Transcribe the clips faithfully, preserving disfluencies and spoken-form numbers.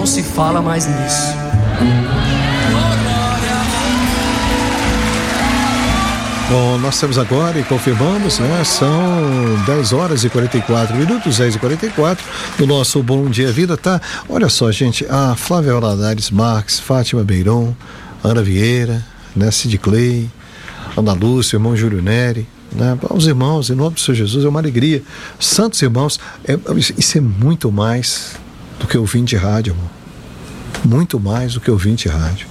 não se fala mais nisso. Bom, nós temos agora e confirmamos, né? São dez horas e quarenta e quatro minutos, dez e quarenta e quatro do nosso Bom Dia Vida, tá? Olha só, gente, a Flávia Valadares Marques, Fátima Beiron, Ana Vieira, né? Cid Clay, Ana Lúcia, irmão Júlio Neri, né? Os irmãos, em nome do Senhor Jesus, é uma alegria. Santos irmãos, é, isso é muito mais do que ouvinte de rádio, amor. Muito mais do que ouvinte de rádio.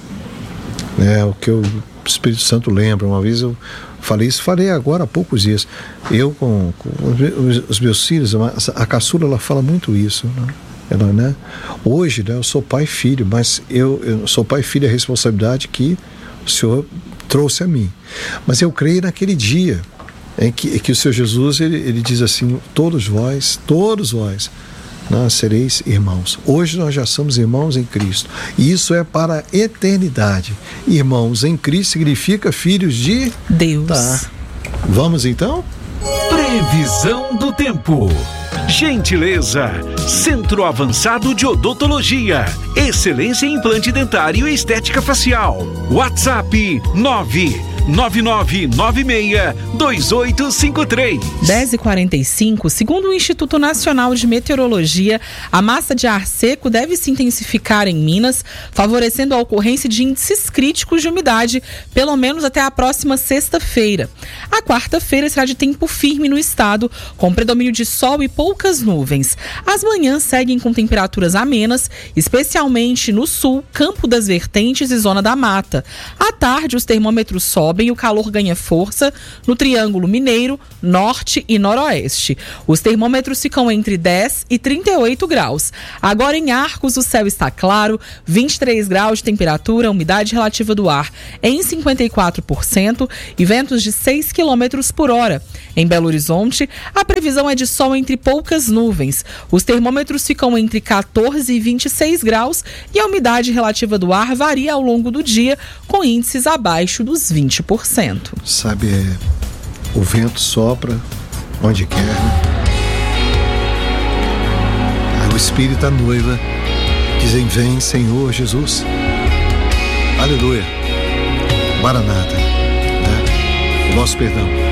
É o que eu... O Espírito Santo lembra, uma vez eu falei isso, falei agora há poucos dias, eu com, com os, os meus filhos, a, a caçula, ela fala muito isso, né? Ela, né? Hoje, né, eu sou pai e filho, mas eu, eu sou pai e filho, a responsabilidade que o Senhor trouxe a mim, mas eu creio naquele dia em que, em que o Senhor Jesus, ele, ele diz assim, todos vós, todos vós nós sereis irmãos. Hoje nós já somos irmãos em Cristo. E isso é para a eternidade. Irmãos em Cristo significa filhos de Deus. Tá. Vamos então? Previsão do tempo. Gentileza. Centro Avançado de Odontologia. Excelência em implante dentário e estética facial. WhatsApp nove nove nove nove seis dois oito cinco três. dez e quarenta e cinco, segundo o Instituto Nacional de Meteorologia, a massa de ar seco deve se intensificar em Minas, favorecendo a ocorrência de índices críticos de umidade, pelo menos até a próxima sexta-feira. A quarta-feira será de tempo firme no estado, com predomínio de sol e poucas nuvens. As manhãs seguem com temperaturas amenas, especialmente no sul, Campo das Vertentes e Zona da Mata. À tarde, os termômetros sobem e o calor ganha força no Triângulo Mineiro, Norte e Noroeste. Os termômetros ficam entre dez e trinta e oito graus. Agora em Arcos o céu está claro, vinte e três graus de temperatura, a umidade relativa do ar em cinquenta e quatro por cento e ventos de seis quilômetros por hora. Em Belo Horizonte, a previsão é de sol entre poucas nuvens. Os termômetros ficam entre quatorze e vinte e seis graus e a umidade relativa do ar varia ao longo do dia, com índices abaixo dos vinte por cento. Sabe, é, o vento sopra onde quer, né? Aí o Espírito da noiva dizem, vem Senhor Jesus, aleluia, Maranata, né? O nosso perdão.